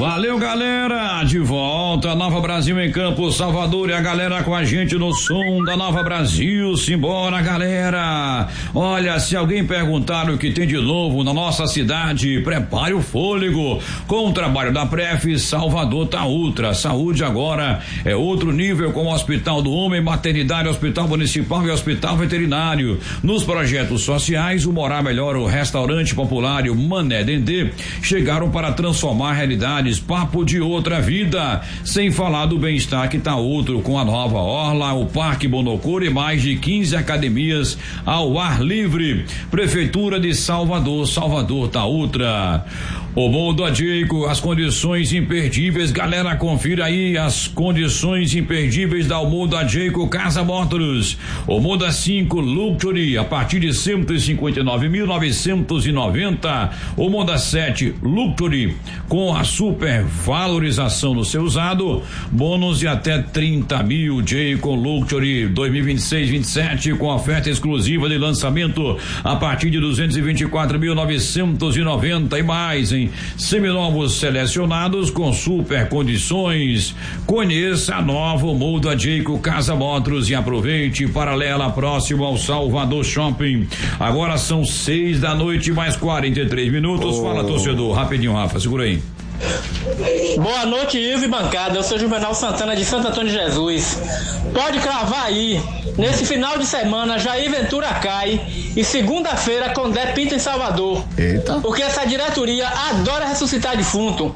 Valeu, galera, de volta, Nova Brasil em Campo, Salvador, e a galera com a gente no som da Nova Brasil. Simbora, galera. Olha, se alguém perguntar o que tem de novo na nossa cidade, prepare o fôlego. Com o trabalho da Pref, Salvador tá ultra. Saúde agora é outro nível, com o Hospital do Homem, Maternidade, Hospital Municipal e Hospital Veterinário. Nos projetos sociais, o Morar Melhor, o Restaurante Popular e o Mané Dendê chegaram para transformar a realidade. Papo de outra vida, sem falar do bem-estar que tá outro, com a nova orla, o Parque Bonocor e mais de 15 academias ao ar livre. Prefeitura de Salvador, Salvador tá outra. O Mundo Adjeico, as condições imperdíveis, galera, confira aí as condições imperdíveis da Mundo Adjeico Casa Motors. O Mundo A5 Luxury a partir de 159.990. O Mundo A7 Luxury com a super valorização do seu usado, bônus de até 30 mil. Jayco Luxury 2026-27 com oferta exclusiva de lançamento a partir de 224.990 e mais, hein? Seminovos selecionados com super condições. Conheça a nova Mundo Adjeico Casa Motors e aproveite. Paralela, próximo ao Salvador Shopping. Agora são 6:00 mais 43 minutos. Fala, torcedor, rapidinho, Rafa, segura aí. Boa noite, Ivo e bancada. Eu sou Juvenal Santana de Santo Antônio de Jesus. Pode cravar aí, nesse final de semana Jair Ventura cai e segunda-feira Condé pinta em Salvador. Eita. Porque essa diretoria adora ressuscitar defunto.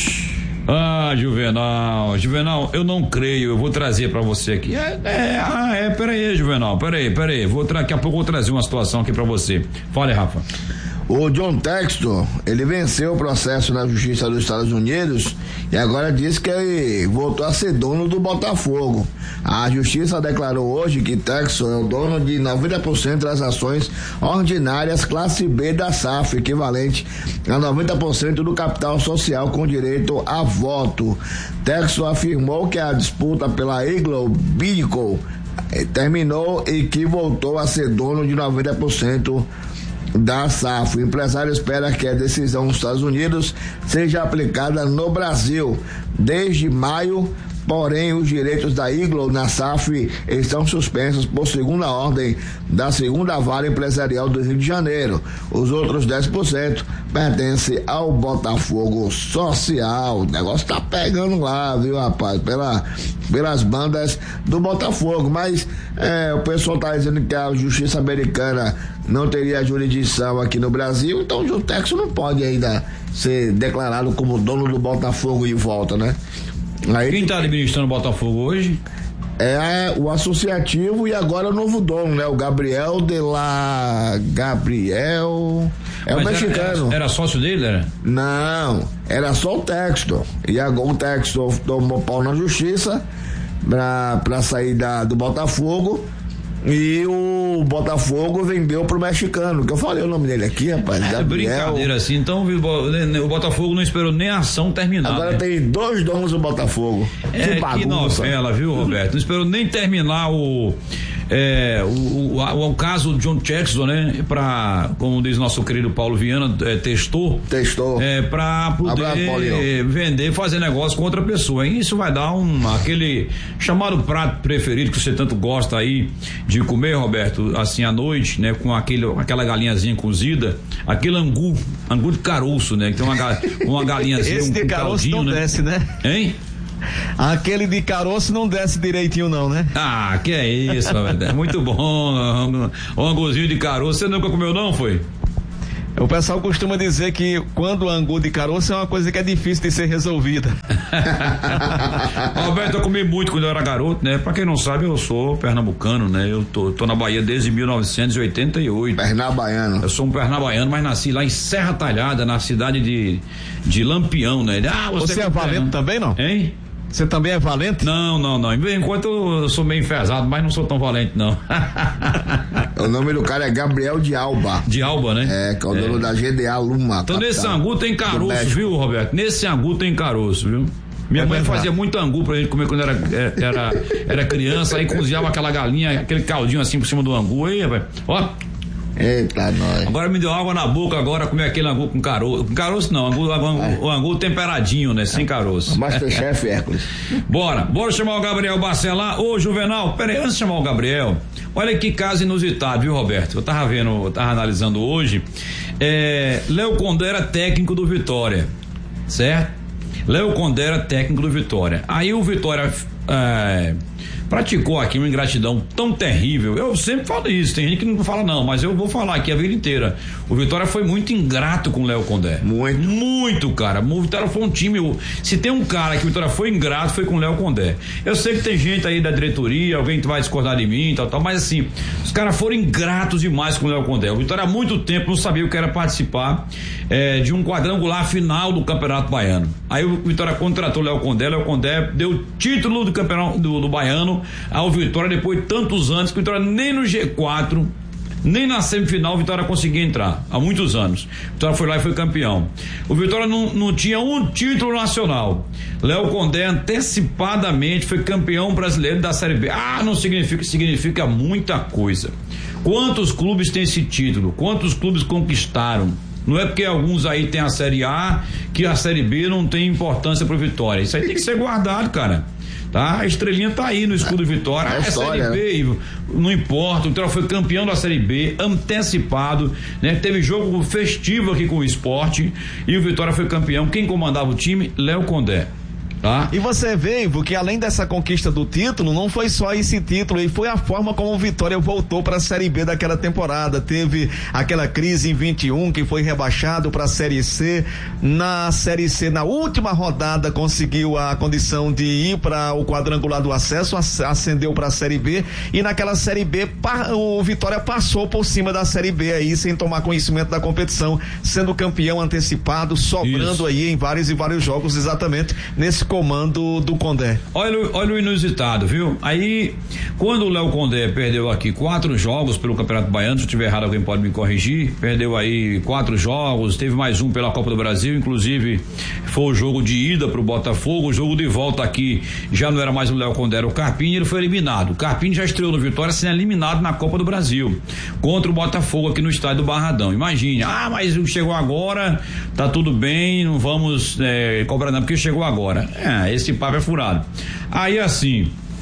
Ah, Juvenal, eu não creio, eu vou trazer pra você aqui. Peraí, Juvenal, peraí, daqui a pouco eu vou trazer uma situação aqui pra você. Fale, Rafa. O John Textor, ele venceu o processo na Justiça dos Estados Unidos e agora diz que ele voltou a ser dono do Botafogo. A Justiça declarou hoje que Textor é o dono de 90% das ações ordinárias classe B da SAF, equivalente a 90% do capital social com direito a voto. Textor afirmou que a disputa pela Eagle Medical terminou e que voltou a ser dono de 90% da SAF. O empresário espera que a decisão dos Estados Unidos seja aplicada no Brasil desde maio, porém os direitos da Eagle na SAF estão suspensos por segunda ordem da segunda vara empresarial do Rio de Janeiro. Os outros 10% pertencem ao Botafogo Social. O negócio tá pegando lá, viu, rapaz, pelas bandas do Botafogo, mas o pessoal tá dizendo que a justiça americana não teria jurisdição aqui no Brasil, então o John Textor não pode ainda ser declarado como dono do Botafogo e volta, né? Aí, quem tá administrando o Botafogo hoje? É o associativo e agora o novo dono, né? O Gabriel. É o mexicano. Era sócio dele, era? Não, era só o Textor. E agora o Textor tomou pau na justiça pra sair do Botafogo. E o Botafogo vendeu pro mexicano, que eu falei o nome dele aqui, rapaz. É brincadeira assim, então o Botafogo não esperou nem a ação terminar. Agora, né? Tem dois donos do Botafogo. Que novela, viu, Roberto? Não esperou nem terminar o caso do John Textor, né? Como diz nosso querido Paulo Viana, testou. Pra poder vender, fazer negócio com outra pessoa. E isso vai dar aquele chamado prato preferido que você tanto gosta aí de comer, Roberto, assim à noite, né? Com aquela galinhazinha cozida, aquele angu de caroço, né? Que tem uma galinhazinha. Esse de caroço não, né? Desce, né? Hein? Aquele de caroço não desce direitinho não, né? Ah, que é isso, é muito bom. O anguzinho de caroço, você nunca comeu não, foi? O pessoal costuma dizer que quando o angu de caroço é uma coisa que é difícil de ser resolvida. Roberto, eu comi muito quando eu era garoto, né? Pra quem não sabe, eu sou pernambucano, né? Eu tô na Bahia desde 1988. Pernabaiano. Eu sou um pernabaiano, mas nasci lá em Serra Talhada, na cidade de Lampião, né? Você é valente também, não? Hein? Você também é valente? Não. Enquanto eu sou meio enfesado, mas não sou tão valente, não. O nome do cara é Gabriel de Alba. De Alba, né? Que é o dono da GDA Luma. Então nesse angu tem caroço, viu, Roberto? Nesse angu tem caroço, viu? Minha mãe fazia muito angu pra gente comer quando era criança, aí cozinhava aquela galinha, aquele caldinho assim por cima do angu, aí, ó. Eita, nós. Agora me deu água na boca agora comer aquele angu com caroço. Com caroço não, o angu temperadinho, né? Sem caroço. Masterchef Hércules. Bora chamar o Gabriel Bacelar. Ô, Juvenal, peraí, antes de chamar o Gabriel, olha que caso inusitado, viu, Roberto? Eu tava analisando hoje. Léo Condé era técnico do Vitória, certo? Léo Condé era técnico do Vitória. Aí o Vitória praticou aqui uma ingratidão tão terrível. Eu sempre falo isso, tem gente que não fala não, mas eu vou falar aqui a vida inteira. O Vitória foi muito ingrato com o Léo Condé. Muito, cara. O Vitória foi um time, se tem um cara que o Vitória foi ingrato, foi com o Léo Condé. Eu sei que tem gente aí da diretoria, alguém que vai discordar de mim, tal, mas assim, os caras foram ingratos demais com o Léo Condé. O Vitória há muito tempo não sabia o que era participar de um quadrangular final do Campeonato Baiano. Aí o Vitória contratou o Léo Condé deu título do Campeonato do Baiano ao Vitória depois de tantos anos que o Vitória nem no G4, nem na semifinal o Vitória conseguia entrar, há muitos anos. O Vitória foi lá e foi campeão. O Vitória não tinha um título nacional. Léo Condé antecipadamente foi campeão brasileiro da Série B. Não significa muita coisa. Quantos clubes têm esse título? Quantos clubes conquistaram? Não é porque alguns aí tem a Série A que a Série B não tem importância pro Vitória. Isso aí tem que ser guardado, cara. Tá? A estrelinha tá aí no escudo Vitória. A Série B, não importa. O Vitória foi campeão da Série B, antecipado, né? Teve jogo festivo aqui com o Sport e o Vitória foi campeão. Quem comandava o time? Léo Condé. Tá? E você vê, Ivo, que além dessa conquista do título, não foi só esse título, e foi a forma como o Vitória voltou para a Série B daquela temporada. Teve aquela crise em 21 que foi rebaixado para a Série C. Na Série C, na última rodada, conseguiu a condição de ir para o quadrangular do acesso, ascendeu para a Série B, e naquela Série B o Vitória passou por cima da Série B aí, sem tomar conhecimento da competição, sendo campeão antecipado, sobrando isso aí em vários e vários jogos, exatamente nesse comando do Condé. Olha o inusitado, viu? Aí, quando o Léo Condé perdeu aqui 4 jogos pelo Campeonato Baiano, se eu estiver errado alguém pode me corrigir, perdeu aí 4 jogos, teve mais um pela Copa do Brasil, inclusive foi o jogo de ida pro Botafogo, o jogo de volta aqui já não era mais o Léo Condé, era o Carpini, ele foi eliminado. O Carpini já estreou no Vitória sendo eliminado na Copa do Brasil, contra o Botafogo aqui no estádio do Barradão. Imagine, mas chegou agora, tá tudo bem, não vamos cobrar não, porque chegou agora. Esse papo é furado. Aí assim,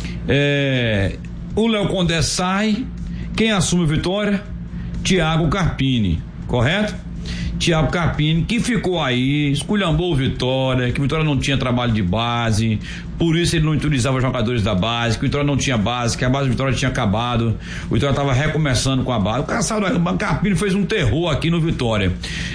o Léo Condé sai, quem assume a Vitória? Thiago Carpini, correto? Thiago Carpini, que ficou aí, esculhambou o Vitória, que o Vitória não tinha trabalho de base, por isso ele não utilizava jogadores da base, que o Vitória não tinha base, que a base do Vitória tinha acabado, o Vitória estava recomeçando com a base. O cara saiu, o Carpini fez um terror aqui no Vitória.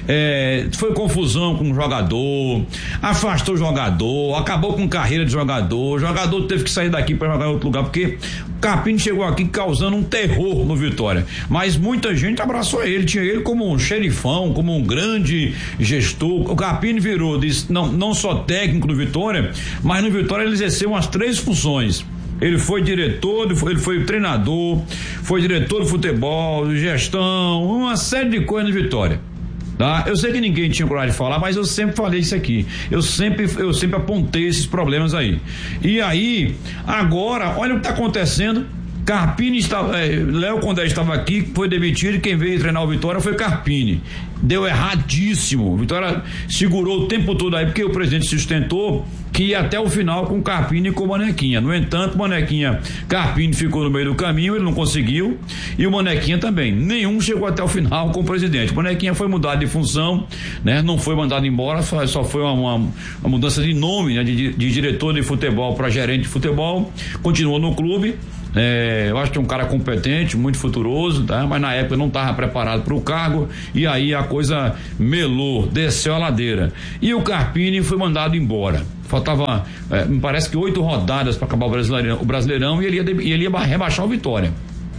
Foi confusão com o jogador, afastou o jogador, acabou com carreira de jogador, o jogador teve que sair daqui para jogar em outro lugar, porque o Carpini chegou aqui causando um terror no Vitória. Mas muita gente abraçou ele, tinha ele como um xerifão, como um grande gestor. O Carpini virou, não só técnico do Vitória, mas no Vitória ele exerceu umas 3 funções. Ele foi diretor, ele foi treinador, foi diretor de futebol, de gestão, uma série de coisas no Vitória. Tá? Eu sei que ninguém tinha coragem de falar, mas eu sempre falei isso aqui. Eu sempre apontei esses problemas aí. E aí, agora, olha o que está acontecendo. Carpini Léo Condé estava aqui, foi demitido, e quem veio treinar o Vitória foi Carpini. Deu erradíssimo. Vitória segurou o tempo todo aí, porque o presidente sustentou que ia até o final com Carpini e com Manequinha. No entanto, Carpini ficou no meio do caminho, ele não conseguiu, e o Manequinha também. Nenhum chegou até o final com o presidente. O Manequinha foi mudado de função, né? Não foi mandado embora, só foi uma mudança de nome, né? De diretor de futebol para gerente de futebol. Continuou no clube. Eu acho que é um cara competente, muito futuroso, tá? Mas na época não estava preparado para o cargo, e aí a coisa melou, desceu a ladeira, e o Carpini foi mandado embora. Faltava, me parece que 8 rodadas para acabar o Brasileirão, e ele ia rebaixar o Vitória.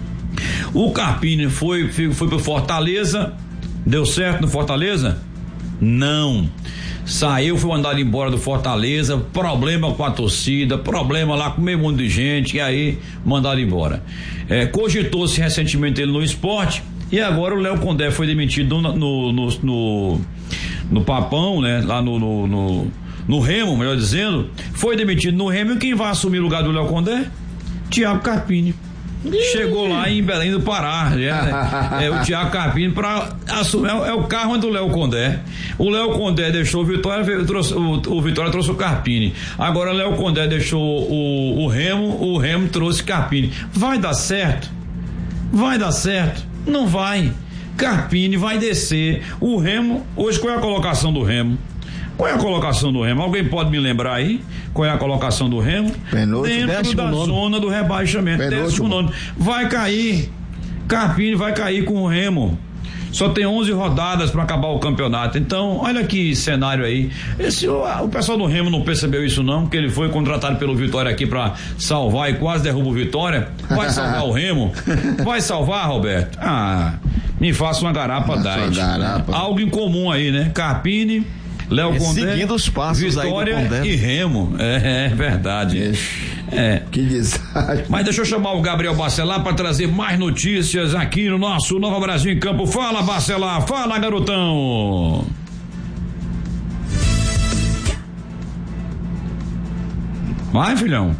O Carpini foi pro Fortaleza. Deu certo no Fortaleza? Não. Saiu, foi mandado embora do Fortaleza, problema com a torcida, problema lá com meio mundo de gente, e aí mandaram embora. Cogitou-se recentemente ele no Sport, e agora o Léo Condé foi demitido no Papão, né? Lá no Remo, melhor dizendo, foi demitido no Remo, e quem vai assumir o lugar do Léo Condé? Thiago Carpini. Chegou lá em Belém do Pará, o Thiago Carpini para assumir, é o carro do Léo Condé. O Léo Condé deixou o Vitória, o Vitória trouxe o Carpini. Agora o Léo Condé deixou o Remo trouxe Carpini. Vai dar certo? Vai dar certo? Não vai. Carpini vai descer. O Remo, hoje qual é a colocação do Remo? Qual é a colocação do Remo? Alguém pode me lembrar aí? Qual é a colocação do Remo? Dentro da zona do rebaixamento. 19º. Vai cair. Carpini vai cair com o Remo. Só tem 11 rodadas para acabar o campeonato. Então, olha que cenário aí. O pessoal do Remo não percebeu isso não, porque ele foi contratado pelo Vitória aqui para salvar e quase derruba o Vitória. Vai salvar o Remo? Vai salvar, Roberto? Me faça uma garapa Diet. Algo em comum aí, né? Carpini, Léo Condé, seguindo os passos Vitória aí do Condé. E Remo. É verdade. Que desastre. Mas deixa eu chamar o Gabriel Bacelar para trazer mais notícias aqui no nosso Nova Brasil em Campo. Fala, Bacelar, fala, garotão. Vai, filhão.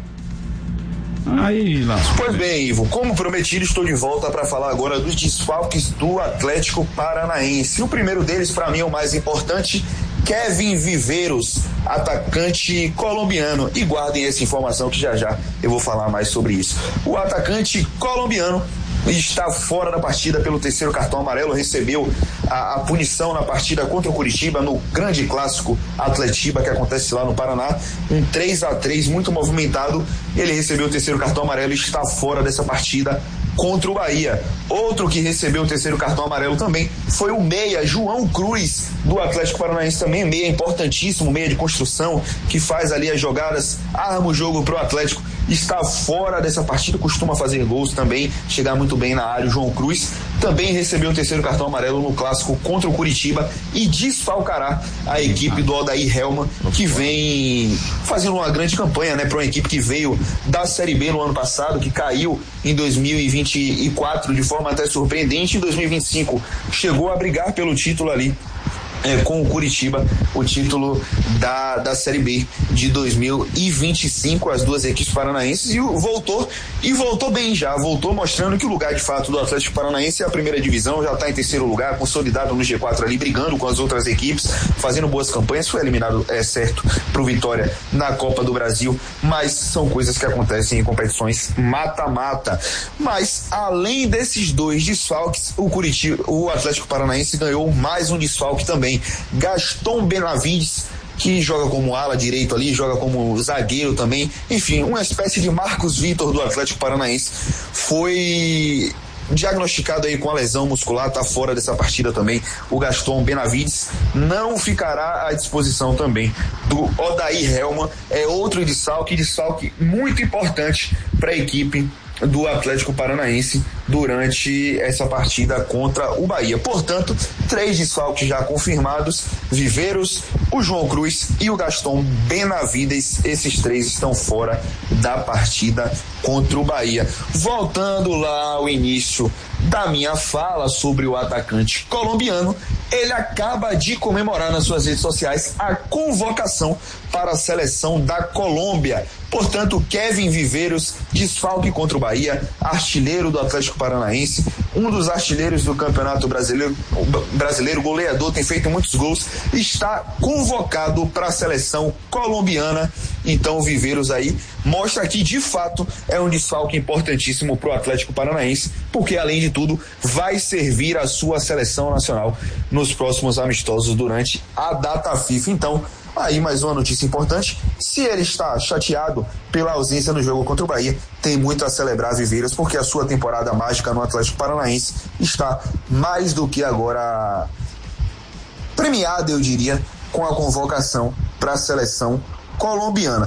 Aí, lá. Pois bem, Ivo, como prometido, estou de volta para falar agora dos desfalques do Atlético Paranaense. O primeiro deles, para mim, é o mais importante, Kevin Viveiros, atacante colombiano. E guardem essa informação que já eu vou falar mais sobre isso. O atacante colombiano está fora da partida pelo terceiro cartão amarelo, recebeu a punição na partida contra o Curitiba, no grande clássico Atletiba, que acontece lá no Paraná, um 3-3 muito movimentado. Ele recebeu o terceiro cartão amarelo e está fora dessa partida contra o Bahia. Outro que recebeu o terceiro cartão amarelo também foi o meia João Cruz, do Atlético Paranaense, também meia importantíssimo, meia de construção, que faz ali as jogadas, arma o jogo pro Atlético, está fora dessa partida, costuma fazer gols também, chegar muito bem na área. O João Cruz também recebeu o terceiro cartão amarelo no clássico contra o Curitiba e desfalcará a equipe do Odair Helman, que vem fazendo uma grande campanha, né, para uma equipe que veio da Série B no ano passado, que caiu em 2024 de forma até surpreendente. Em 2025 chegou a brigar pelo título ali com o Curitiba, o título da Série B de 2025, as duas equipes paranaenses, e voltou bem já, voltou mostrando que o lugar de fato do Atlético Paranaense é a primeira divisão, já está em terceiro lugar, consolidado no G4 ali, brigando com as outras equipes, fazendo boas campanhas. Foi eliminado, é certo, pro Vitória na Copa do Brasil, mas são coisas que acontecem em competições mata-mata. Mas além desses dois desfalques, o Atlético Paranaense ganhou mais um desfalque também. Gaston Benavides, que joga como ala direito ali, joga como zagueiro também, enfim, uma espécie de Marcos Vitor do Atlético Paranaense, foi diagnosticado aí com a lesão muscular, tá fora dessa partida também. O Gaston Benavides não ficará à disposição também do Odair Helman. É outro desfalque muito importante para a equipe do Atlético Paranaense durante essa partida contra o Bahia. Portanto, 3 desfalques já confirmados: Viveiros, o João Cruz e o Gaston Benavides. Esses 3 estão fora da partida contra o Bahia. Voltando lá ao início da minha fala sobre o atacante colombiano, ele acaba de comemorar nas suas redes sociais a convocação para a seleção da Colômbia. Portanto, Kevin Viveiros, desfalque contra o Bahia, artilheiro do Atlético Paranaense, um dos artilheiros do Campeonato Brasileiro, goleador, tem feito muitos gols, está convocado para a seleção colombiana. Então, o Viveiros aí mostra que, de fato, é um desfalque importantíssimo para o Atlético Paranaense, porque, além de tudo, vai servir a sua seleção nacional nos próximos amistosos durante a data FIFA. Então, aí mais uma notícia importante: se ele está chateado pela ausência no jogo contra o Bahia, tem muito a celebrar Viveiros, porque a sua temporada mágica no Atlético Paranaense está mais do que agora premiada, eu diria, com a convocação para a seleção colombiana.